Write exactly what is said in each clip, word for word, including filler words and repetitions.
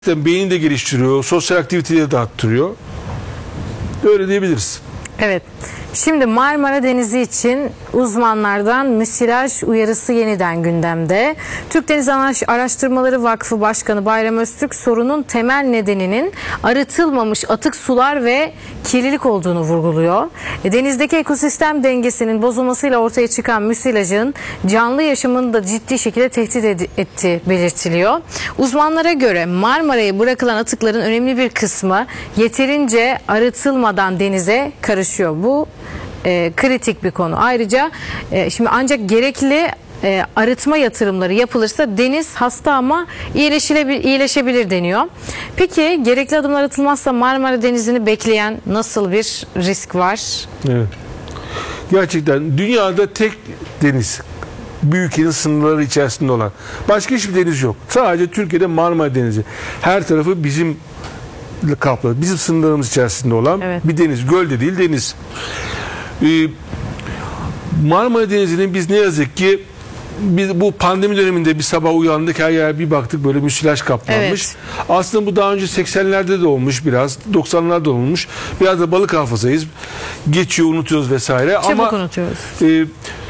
Beyni de geliştiriyor, sosyal aktiviteyi de arttırıyor. Öyle diyebiliriz. Evet. Şimdi Marmara Denizi için uzmanlardan müsilaj uyarısı yeniden gündemde. Türk Deniz Araştırmaları Vakfı Başkanı Bayram Öztürk sorunun temel nedeninin arıtılmamış atık sular ve kirlilik olduğunu vurguluyor. Denizdeki ekosistem dengesinin bozulmasıyla ortaya çıkan müsilajın canlı yaşamını da ciddi şekilde tehdit ettiği belirtiliyor. Uzmanlara göre Marmara'ya bırakılan atıkların önemli bir kısmı yeterince arıtılmadan denize karışıyor. Bu E, kritik bir konu. Ayrıca e, şimdi ancak gerekli e, arıtma yatırımları yapılırsa deniz hasta ama iyileşebilir, iyileşebilir deniyor. Peki gerekli adımlar atılmazsa Marmara Denizi'ni bekleyen nasıl bir risk var? Evet. Gerçekten dünyada tek deniz bir ülkenin sınırları içerisinde olan. Başka hiçbir deniz yok. Sadece Türkiye'de Marmara Denizi. Her tarafı bizim kaplı, bizim sınırlarımız içerisinde olan evet. bir deniz. Göl de değil, deniz. Ee, Marmara Denizi'nin biz ne yazık ki biz bu pandemi döneminde bir sabah uyandık, her yer bir baktık böyle müsilaj kaplanmış. Evet. Aslında bu daha önce seksenlerde de olmuş, biraz doksanlarda olmuş. Biraz da balık hafızayız. Geçiyor, unutuyoruz vesaire. Çabuk Ama unutuyoruz. E,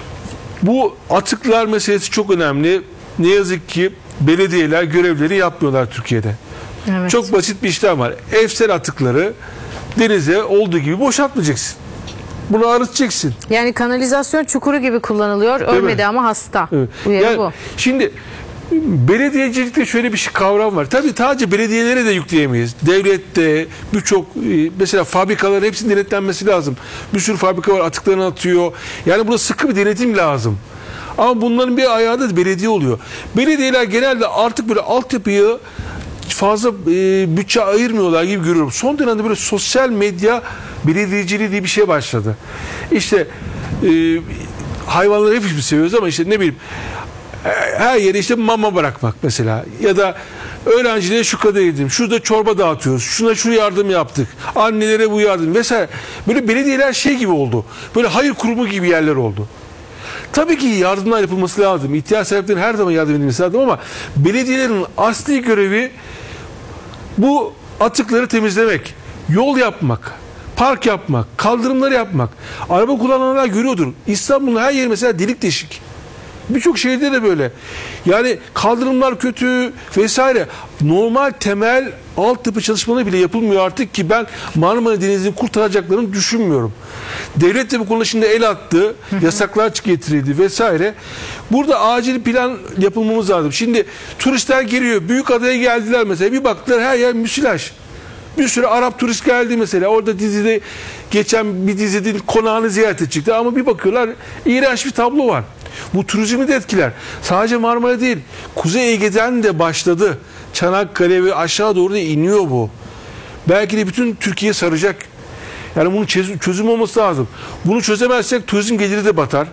bu atıklar meselesi çok önemli. Ne yazık ki belediyeler görevleri yapmıyorlar Türkiye'de. Evet. Çok basit bir işlem var. Evsel atıkları denize olduğu gibi boşaltmayacaksın. Bunu arıtacaksın. Yani kanalizasyon çukuru gibi kullanılıyor. Ölmedi ama hasta. Evet. Uyarı yani, bu. Şimdi belediyecilikte şöyle bir şey, kavram var. Tabii sadece belediyelere de yükleyemeyiz. Devlette birçok mesela fabrikaların hepsinin denetlenmesi lazım. Bir sürü fabrika var, atıklarını atıyor. Yani burada sıkı bir denetim lazım. Ama bunların bir ayağı da belediye oluyor. Belediyeler genelde artık böyle altyapıyı fazla e, bütçe ayırmıyorlar gibi görüyorum. Son dönemde böyle sosyal medya belediyeciliği diye bir şey başladı. İşte e, hayvanları hepimiz seviyoruz ama işte ne bileyim her yere işte mama bırakmak mesela, ya da öğrencilere şu kadar yedim, şurada çorba dağıtıyoruz, şuna şu yardım yaptık, annelere bu yardım vesaire. Böyle belediyeler şey gibi oldu. Böyle hayır kurumu gibi yerler oldu. Tabii ki yardımlar yapılması lazım. İhtiyaç sahiplerine her zaman yardım edilmesi lazım ama belediyelerin asli görevi bu atıkları temizlemek, yol yapmak, park yapmak, kaldırımları yapmak. Araba kullananlar görüyordur. İstanbul'un her yeri mesela delik deşik. Birçok şehirde de böyle. Yani kaldırımlar kötü vesaire. Normal temel altyapı çalışmaları bile yapılmıyor artık ki ben Marmara Denizi'ni kurtaracaklarını düşünmüyorum. Devlet de bu konuda şimdi el attı. Yasaklar getirildi vesaire. Burada acil plan yapılmamız lazım. Şimdi turistler geliyor. Büyükada'ya geldiler mesela. Bir baktılar her yer müsilaj. Bir sürü Arap turist geldi mesela. Orada dizide geçen bir dizinin konağını ziyarete çıktı. Ama bir bakıyorlar iğrenç bir tablo var. Bu turizmi de etkiler. Sadece Marmara değil. Kuzey Ege'den de başladı. Çanakkale ve aşağı doğru da iniyor bu. Belki de bütün Türkiye saracak. Yani bunun çözüm olması lazım. Bunu çözemezsek turizm geliri de batar.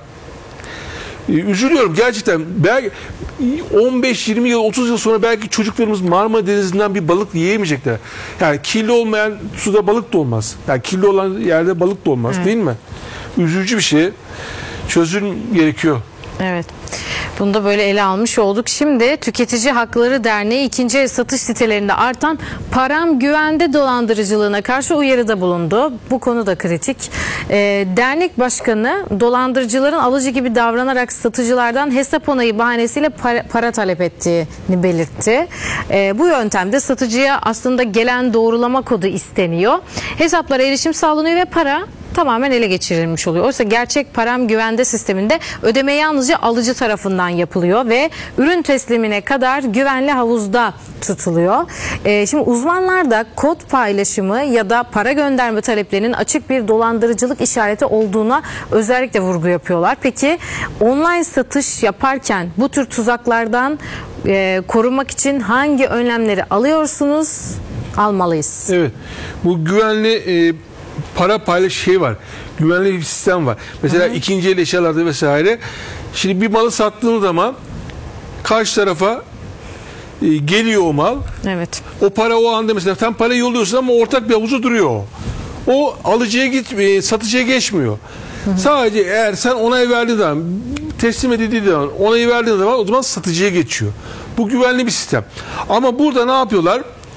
Üzülüyorum gerçekten. Belki on beş yirmi yıl, otuz yıl sonra belki çocuklarımız Marmara Denizi'nden bir balık yiyemeyecekler. Yani kirli olmayan suda balık da olmaz. Yani kirli olan yerde balık da olmaz, evet. Değil mi? Üzücü bir şey. Çözüm gerekiyor. Evet. Bunu da böyle ele almış olduk. Şimdi Tüketici Hakları Derneği ikinci el satış sitelerinde artan param güvende dolandırıcılığına karşı uyarıda bulundu. Bu konu da kritik. Ee, dernek başkanı dolandırıcıların alıcı gibi davranarak satıcılardan hesap onayı bahanesiyle para, para talep ettiğini belirtti. Ee, bu yöntemde satıcıya aslında gelen doğrulama kodu isteniyor. Hesaplara erişim sağlanıyor ve para tamamen ele geçirilmiş oluyor. Oysa gerçek param güvende sisteminde ödeme yalnızca alıcı tarafından yapılıyor ve ürün teslimine kadar güvenli havuzda tutuluyor. Ee, şimdi uzmanlar da kod paylaşımı ya da para gönderme taleplerinin açık bir dolandırıcılık işareti olduğuna özellikle vurgu yapıyorlar. Peki online satış yaparken bu tür tuzaklardan e, korunmak için hangi önlemleri alıyorsunuz? Almalıyız. Evet. Bu güvenli e, para paylaş şey var. Güvenli bir sistem var. Mesela hı hı. ikinci el eşyalarda vesaire. Şimdi bir malı sattığın zaman karşı tarafa e, geliyor o mal. Evet. O para o anda mesela sen parayı yolluyorsun ama ortak bir havuza duruyor o. O alıcıya gitmiyor, satıcıya geçmiyor. Hı hı. Sadece eğer sen onay verdiğin zaman, teslim edildiği zaman, onayı verdiğin zaman o zaman satıcıya geçiyor. Bu güvenli bir sistem. Ama burada ne yapıyorlar?